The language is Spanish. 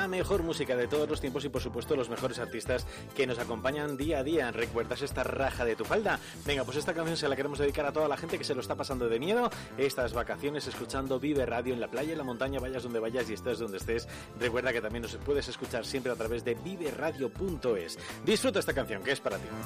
la mejor música de todos los tiempos y por supuesto los mejores artistas que nos acompañan día a día. ¿Recuerdas esta raja de tu falda? Venga, pues esta canción se la queremos dedicar a toda la gente que se lo está pasando de miedo estas vacaciones escuchando Vive Radio en la playa, en la montaña, vayas donde vayas y estés donde estés. Recuerda que también nos puedes escuchar siempre a través de viveradio.es. Disfruta esta canción que es para ti.